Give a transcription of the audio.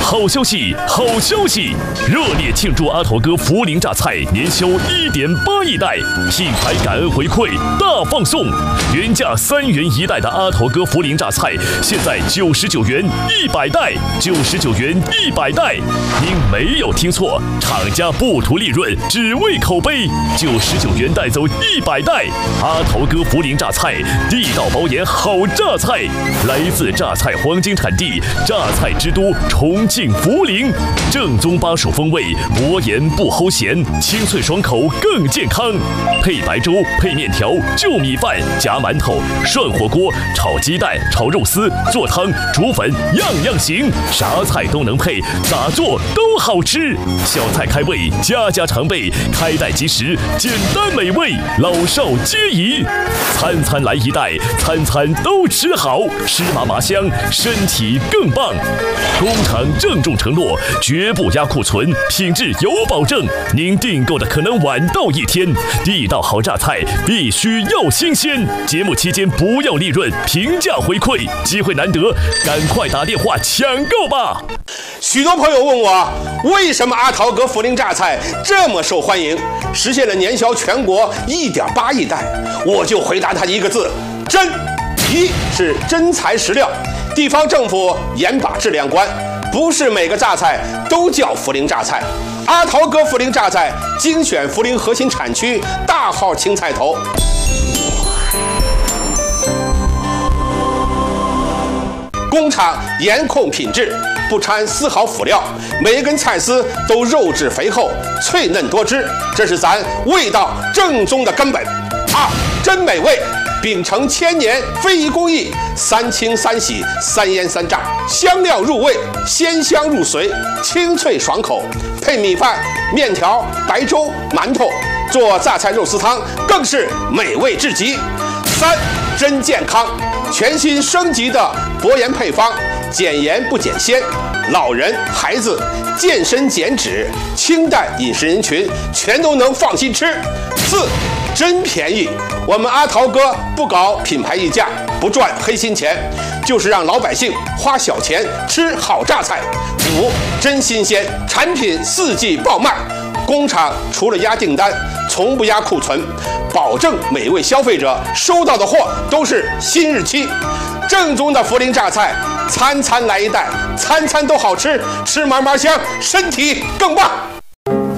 好消息，好消息！热烈庆祝阿头哥涪陵榨菜年销1.8亿袋，品牌感恩回馈大放送，原价3元1袋的阿头哥涪陵榨菜，现在99元100袋，99元100袋。您没有听错，厂家不图利润，只为口碑，99元带走100袋。阿头哥涪陵榨菜，地道包颜好榨菜，来自榨菜黄金产地，榨菜之都重庆涪陵，正宗巴蜀风味，薄盐不齁咸，清脆爽口更健康。配白粥，配面条，就米饭，夹馒头，涮火锅，炒鸡蛋，炒肉丝，做汤，煮粉，样样行，啥菜都能配，咋做都好吃。小菜开胃，家家常备，开袋即食，简单美味，老少皆宜。餐餐来一袋，餐餐都吃好，吃麻麻香，身体更棒。工厂郑重承诺，绝不压库存，品质有保证。您订购的可能晚到1天，地道好榨菜必须要新鲜。节目期间不要利润，平价回馈，机会难得，赶快打电话抢购吧！ 许多朋友问我，为什么阿桃哥涪陵榨菜这么受欢迎，实现了年销全国1.8亿袋？我就回答他一个字：真。一是真材实料，地方政府严把质量关，不是每个榨菜都叫涪陵榨菜。阿桃哥涪陵榨菜精选涪陵核心产区大号青菜头，工厂严控品质，不掺丝毫辅料，每一根菜丝都肉质肥厚，脆嫩多汁，这是咱味道正宗的根本。二，真美味，秉承1000年非遗工艺，3清3洗3腌3炸，香料入味，鲜香入髓，清脆爽口，配米饭、面条、白粥、馒头，做榨菜肉丝汤更是美味至极。三，真健康，全新升级的薄盐配方，减盐不减鲜，老人、孩子、健身减脂、清淡饮食人群全都能放心吃。四，真便宜，我们阿桃哥不搞品牌溢价，不赚黑心钱，就是让老百姓花小钱吃好榨菜。五，真新鲜，产品4季爆卖，工厂除了压订单，从不压库存，保证每位消费者收到的货都是新日期。正宗的涪陵榨菜，餐餐来一袋，餐餐都好吃，吃嘛嘛香，身体更棒。